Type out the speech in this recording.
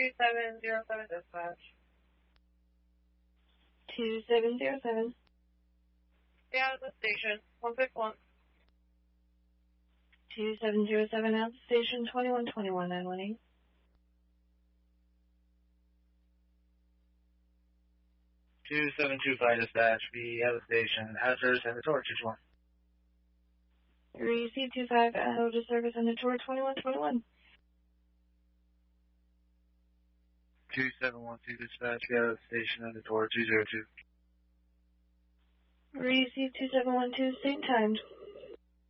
2707 dispatch. 2707. Stay out of the station. 161. 2707 out of the station. 2121 918. Two 725 dispatch. Be out of the station. Address and the torch. 221. Receive 25 out of service on the tour 2121. 2712 dispatch. Be out of the station and the tour 202. Receive 2712, same time.